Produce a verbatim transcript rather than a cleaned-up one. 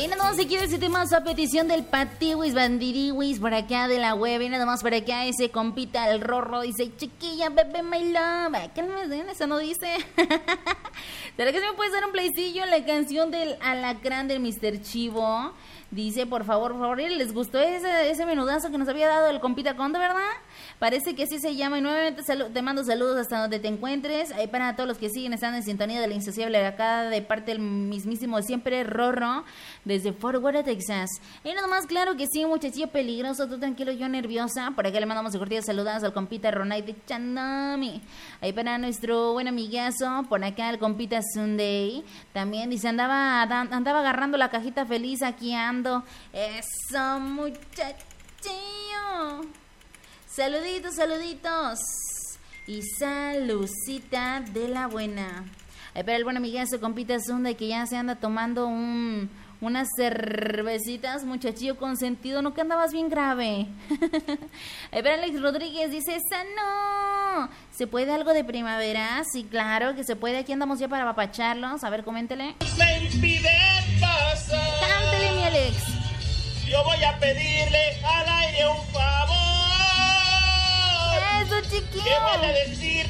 Y nada más se quiere decirte más a petición del Patiwis Bandiriwis por acá de la web. Y nada más por acá ese compita, el Rorro, dice: chiquilla, bebé, my love. ¿Qué me den? Eso no dice. ¿Será que se me puede dar un playcillo en la canción del Alacrán del mister Chivo? Dice, por favor, por favor, ¿les gustó ese, ese menudazo que nos había dado el compita Conde, verdad? Parece que así se llama. Y nuevamente te mando saludos hasta donde te encuentres. Ahí para todos los que siguen, están en sintonía de la insaciable acá de parte del mismísimo siempre Rorro desde Fort Worth, Texas. Y nada más, claro que sí, muchachillo peligroso, tú tranquilo, yo nerviosa. Por acá le mandamos de cortida saludos al compita Ronay de Chanami. Ahí para nuestro buen amigazo, por acá el compita Sunday. También dice, andaba, andaba agarrando la cajita feliz, aquí ando. Eso, muchachillo. Saluditos, saluditos. Y salucita de la buena. Ay, pero el buen amigazo compita Sunday que ya se anda tomando un, unas cervecitas, muchachillo consentido, no que andabas bien grave. Ay, pero Alex Rodríguez dice, ¡sano! ¿Se puede algo de primavera? Sí, claro que se puede. Aquí andamos ya para apapacharlos. A ver, coméntele. Me impiden pasar. Cántele, mi Alex. Yo voy a pedirle al aire un favor. Eso, chiquillo. ¿Qué voy a decir?